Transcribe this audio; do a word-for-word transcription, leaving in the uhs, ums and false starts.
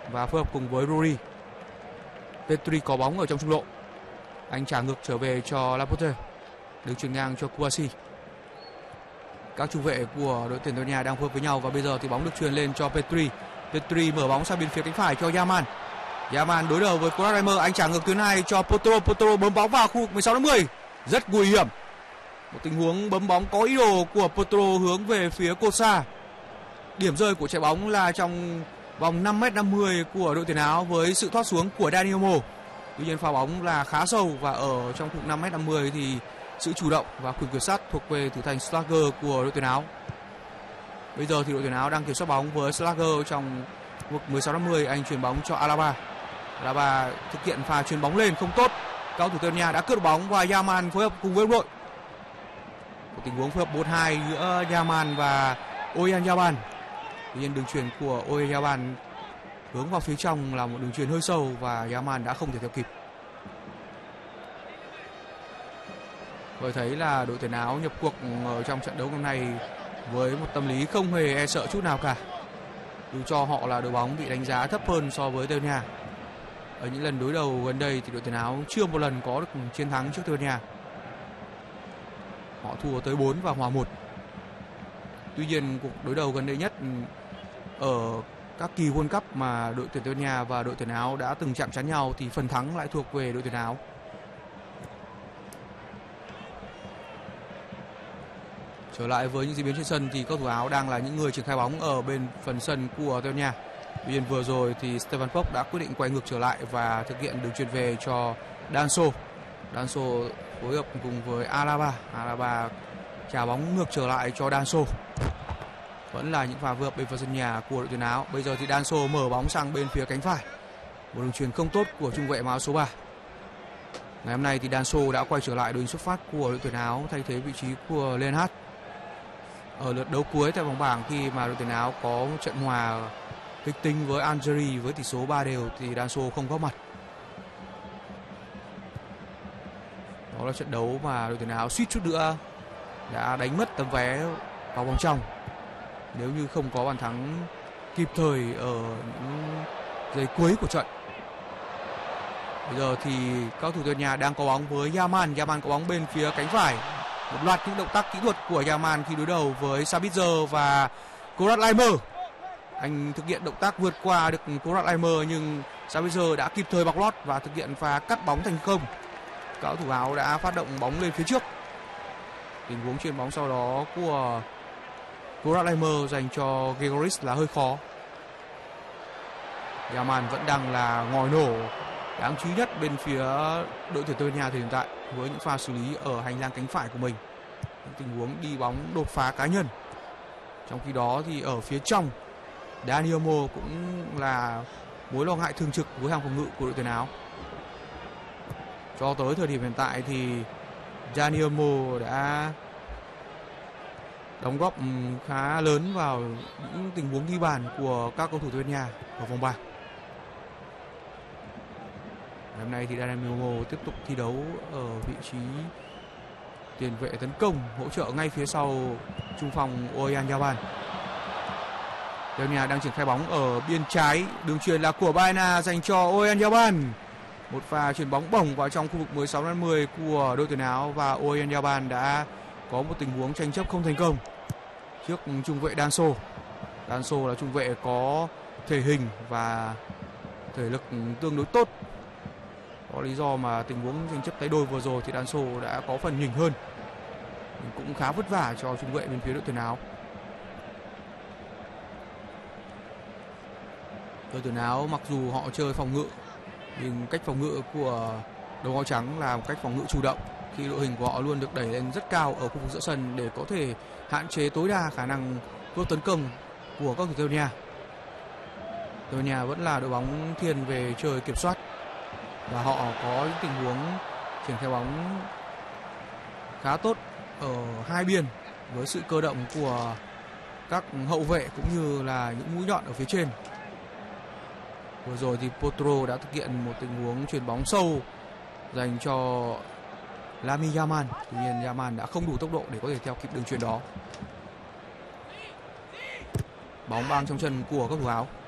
và phối hợp cùng với Rory. Petri có bóng ở trong trung lộ. Anh trả ngược trở về cho Laporte. Đường chuyền ngang cho Kouassi. Các trung vệ của đội tuyển Tây Ban Nha đang phối hợp với nhau và bây giờ thì bóng được truyền lên cho Petri. Petri mở bóng sang bên phía cánh phải cho Yaman. Yaman đối đầu với Konrad Laimer, anh trả ngược tuyến hai cho Porto. Porto bấm bóng vào khu vực mười sáu đến mười. Rất nguy hiểm. Một tình huống bấm bóng có ý đồ của Porto hướng về phía Kosa. Điểm rơi của trái bóng là trong vòng năm mét năm mươi của đội tuyển Áo với sự thoát xuống của Dani Olmo. Tuy nhiên pha bóng là khá sâu và ở trong khu vực năm mét năm mươi thì sự chủ động và quyền kiểm soát thuộc về thủ thành Schlager của đội tuyển Áo. Bây giờ thì đội tuyển Áo đang kiểm soát bóng với Schlager trong khu vực mười sáu đến mười. Anh chuyền bóng cho Alaba. Alaba thực hiện pha chuyền bóng lên không tốt. Cao thủ Tây Ban Nha đã cướp bóng và Yaman phối hợp cùng với đồng đội. Một tình huống phối hợp một hai giữa Yaman và Oyarzabal. Tuy nhiên đường chuyền của Oyarzabal hướng vào phía trong là một đường chuyền hơi sâu và Yaman đã không thể theo kịp. Tôi thấy là đội tuyển Áo nhập cuộc ở trong trận đấu hôm nay với một tâm lý không hề e sợ chút nào cả. Dù cho họ là đội bóng bị đánh giá thấp hơn so với Tây Ban Nha. Ở những lần đối đầu gần đây thì đội tuyển Áo chưa một lần có được chiến thắng trước Tây Ban Nha. Họ thua tới bốn và hòa một. Tuy nhiên cuộc đối đầu gần đây nhất ở các kỳ World Cup mà đội tuyển Tây Ban Nha và đội tuyển Áo đã từng chạm trán nhau thì phần thắng lại thuộc về đội tuyển Áo. Trở lại với những diễn biến trên sân thì các thủ Áo đang là những người triển khai bóng ở bên phần sân của Tây Ban Nha. Tuy nhiên vừa rồi thì Stefan Poc đã quyết định quay ngược trở lại và thực hiện đường chuyền về cho Danso. Danso phối hợp cùng với Alaba. Alaba trả bóng ngược trở lại cho Danso. Vẫn là những pha phối hợp bên phần sân nhà của đội tuyển Áo. Bây giờ thì Danso mở bóng sang bên phía cánh phải. Một đường chuyền không tốt của trung vệ áo số ba. Ngày hôm nay thì Danso đã quay trở lại đội hình xuất phát của đội tuyển Áo thay thế vị trí của Lenhart. Ở lượt đấu cuối tại vòng bảng khi mà đội tuyển Áo có một trận hòa kịch tính với Algeria với tỷ số ba đều thì Danso không góp mặt. Đó là trận đấu mà đội tuyển Áo suýt chút nữa đã đánh mất tấm vé vào vòng trong nếu như không có bàn thắng kịp thời ở những giây cuối của trận. Bây giờ thì các thủ tuyển nhà đang có bóng với Yaman. Yaman có bóng bên phía cánh phải. Một loạt những động tác kỹ thuật của Yaman khi đối đầu với Sabitzer và Konrad Laimer. Anh thực hiện động tác vượt qua được Konrad Laimer nhưng Sabitzer đã kịp thời bọc lót và thực hiện pha cắt bóng thành công. Các thủ Áo đã phát động bóng lên phía trước. Tình huống chuyền bóng sau đó của Konrad Laimer dành cho Gregoris là hơi khó. Yaman vẫn đang là ngòi nổ đáng chú ý nhất bên phía đội tuyển Tây Ban Nha thời hiện tại với những pha xử lý ở hành lang cánh phải của mình. Những tình huống đi bóng đột phá cá nhân. Trong khi đó thì ở phía trong Dani Olmo cũng là mối lo ngại thường trực với hàng phòng ngự của đội tuyển Áo. Cho tới thời điểm hiện tại thì Dani Olmo đã đóng góp khá lớn vào những tình huống ghi bàn của các cầu thủ Tây Ban Nha ở vòng bảng. Hôm nay thì Dani Olmo tiếp tục thi đấu ở vị trí tiền vệ tấn công, hỗ trợ ngay phía sau trung phong Oyarzabal. Tây Ban Nha đang triển khai bóng ở biên trái, đường chuyền là của Baena dành cho Oyarzabal. Một pha chuyền bóng bổng vào trong khu vực mười sáu đến mười của đội tuyển Áo và Oyarzabal đã có một tình huống tranh chấp không thành công trước trung vệ Danso. Danso là trung vệ có thể hình và thể lực tương đối tốt. Có lý do mà tình huống tranh chấp tay đôi vừa rồi thì Danso đã có phần nhỉnh hơn. Cũng khá vất vả cho trung vệ bên phía đội tuyển Áo. Đội tuyển Áo mặc dù họ chơi phòng ngự nhưng cách phòng ngự của đồng áo trắng là một cách phòng ngự chủ động khi đội hình của họ luôn được đẩy lên rất cao ở khu vực giữa sân để có thể hạn chế tối đa khả năng vô tấn công của các cầu thủ Tây Ban Nha. Tây Ban Nha vẫn là đội bóng thiên về chơi kiểm soát và họ có những tình huống triển khai bóng khá tốt ở hai biên với sự cơ động của các hậu vệ cũng như là những mũi nhọn ở phía trên. Vừa rồi thì Potro đã thực hiện một tình huống chuyền bóng sâu dành cho Lamine Yamal. Tuy nhiên Yamal đã không đủ tốc độ để có thể theo kịp đường chuyền đó. Bóng băng trong chân của các thủ Áo.